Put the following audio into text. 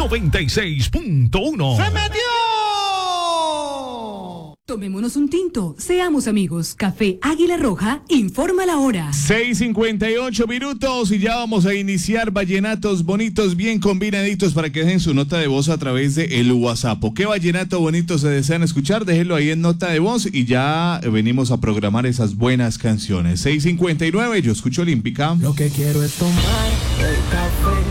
96.1. ¡Se metió! Tomémonos un tinto, seamos amigos. Café Águila Roja, informa la hora. 6:58 minutos y ya vamos a iniciar vallenatos bonitos, bien combinaditos para que dejen su nota de voz a través de el WhatsApp. ¿Qué vallenato bonito se desean escuchar? Déjenlo ahí en nota de voz y ya venimos a programar esas buenas canciones. 6:59, yo escucho Olímpica. Lo que quiero es tomar el café.